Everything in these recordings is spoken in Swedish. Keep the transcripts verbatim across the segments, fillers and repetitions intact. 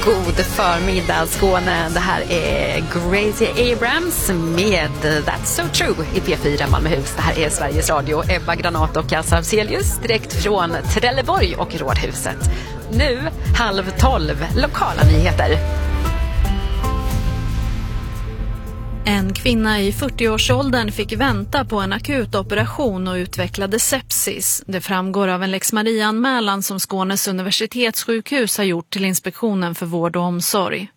God förmiddag Skåne. Det här är Gracie Abrams med That's So True i P fyra Malmöhus. Det här är Sveriges Radio. Ebba Granat och Kassa Avselius direkt från Trelleborg och Rådhuset. Nu halv tolv, lokala nyheter. En kvinna i fyrtioårsåldern fick vänta på en akut operation och utvecklade sepsis. Det framgår av en Lex Maria-anmälan som Skånes universitetssjukhus har gjort till Inspektionen för vård och omsorg.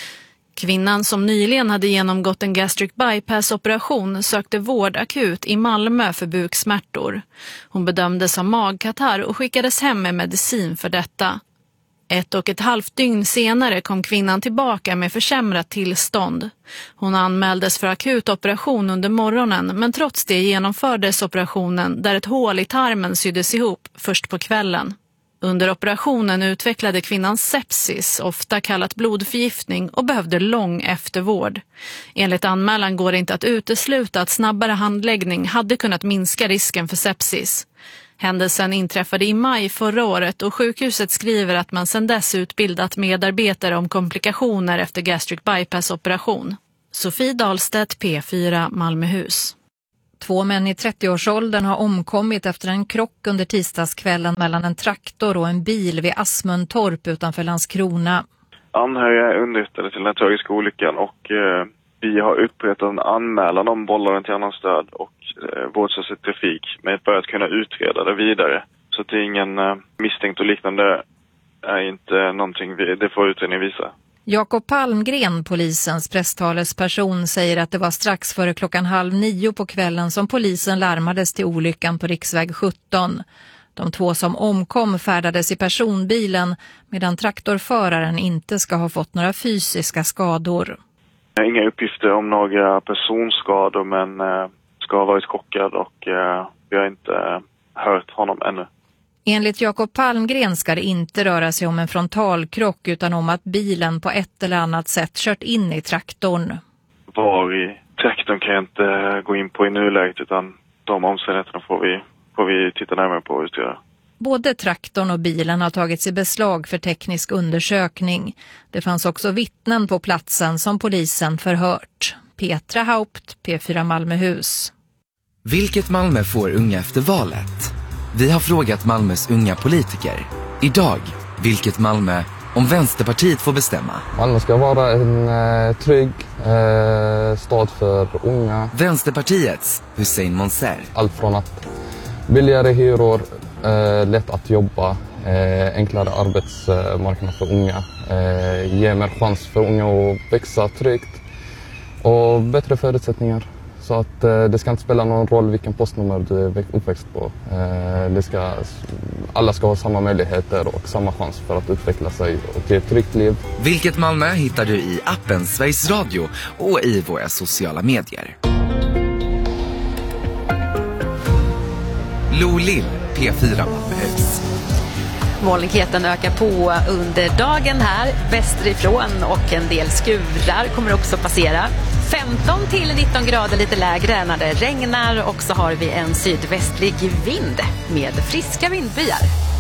Kvinnan som nyligen hade genomgått en gastric bypass-operation sökte vård akut i Malmö för buksmärtor. Hon bedömdes ha magkatarr och skickades hem med medicin för detta. Ett och ett halvt dygn senare kom kvinnan tillbaka med försämrat tillstånd. Hon anmäldes för akut operation under morgonen, men trots det genomfördes operationen där ett hål i tarmen syddes ihop först på kvällen. Under operationen utvecklade kvinnan sepsis, ofta kallat blodförgiftning, och behövde lång eftervård. Enligt anmälan går det inte att utesluta att snabbare handläggning hade kunnat minska risken för sepsis. Händelsen inträffade i maj förra året och sjukhuset skriver att man sedan dess utbildat medarbetare om komplikationer efter gastric bypass-operation. Sofie Dahlstedt, P fyra Malmöhus. Två män i trettioårsåldern har omkommit efter en krock under tisdagskvällen mellan en traktor och en bil vid Asmuntorp utanför Landskrona. Anhöriga är underrättade till den tragiska olyckan och eh, vi har upprättat en anmälan om vållaren till annan stöd och eh, vårdslöshet trafik med för att kunna utreda det vidare. Så att det är ingen eh, misstänkt och liknande är inte någonting vi, det får utredningen visa. Jakob Palmgren, polisens presstalesperson, säger att det var strax före klockan halv nio på kvällen som polisen larmades till olyckan på riksväg sjutton. De två som omkom färdades i personbilen medan traktorföraren inte ska ha fått några fysiska skador. Inga uppgifter om några personskador, men eh, ska ha varit chockad och eh, vi har inte eh, hört honom ännu. Enligt Jakob Palmgren ska det inte röra sig om en frontalkrock utan om att bilen på ett eller annat sätt kört in i traktorn. Var i traktorn kan jag inte gå in på i nuläget, utan de omständigheterna får vi, får vi titta närmare på och utreda. Både traktorn och bilen har tagits i beslag för teknisk undersökning. Det fanns också vittnen på platsen som polisen förhört. Petra Haupt, P fyra Malmöhus. Vilket Malmö får unga efter valet? Vi har frågat Malmös unga politiker. Idag, vilket Malmö om Vänsterpartiet får bestämma? Malmö ska vara en eh, trygg eh, stad för unga. Vänsterpartiets Hussein Monser. Allt från att billigare hyror, eh, lätt att jobba, eh, enklare arbetsmarknad för unga, eh, ge mer chans för unga att växa tryggt och bättre förutsättningar. Så att eh, det ska inte spela någon roll vilken postnummer du är uppväxt på. Eh, det ska, alla ska ha samma möjligheter och samma chans för att utveckla sig och ge ett tryggt liv. Vilket Malmö hittar du i appen Sveriges Radio och i våra sociala medier. Lo Lill, P fyra Malmöhus. Molnigheten ökar på under dagen här västerifrån och en del skurar kommer också passera. femton till nitton grader lite lägre när det regnar, och så har vi en sydvästlig vind med friska vindbyar.